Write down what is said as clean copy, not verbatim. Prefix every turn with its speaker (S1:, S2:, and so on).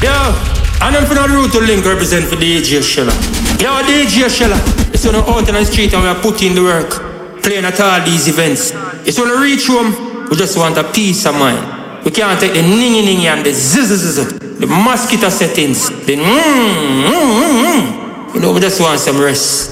S1: Yo, and I'm from the route to link represent for DJ Shella. Yo, DJ Shella. It's on the out on the street and we are putting in the work, playing at all these events. It's when we reach home, we just want a peace of mind. We can't take the ningy and the zzz, the mosquito settings, the You know, we just want some rest.